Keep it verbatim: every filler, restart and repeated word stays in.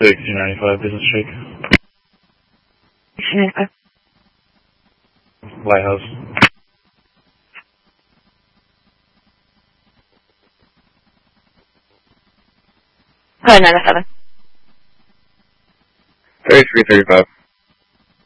sixteen ninety-five Business Shake. sixteen ninety-five. Lighthouse. Go ahead, nine oh seven. thirty-three thirty-five.